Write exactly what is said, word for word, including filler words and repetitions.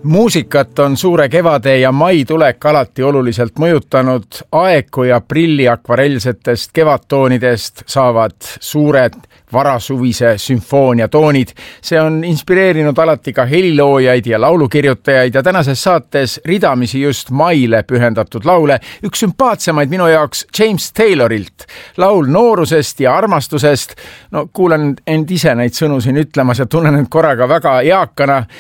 Muusikat on suure kevade ja mai tulek alati oluliselt mõjutanud. Aeg, kui aprilli akvarellsetest kevadtoonidest saavad suured varasuvise sümfoonia toonid. See on inspireerinud alati ka heliloojaid ja laulukirjutajaid ja tänases saates ridamisi just maile pühendatud laule. Üks sümpaatsemaid minu jaoks James Taylorilt. Laul noorusest ja armastusest. No kuulen end ise neid sõnu siin ütlemas ja tunnen end korraga väga eakana.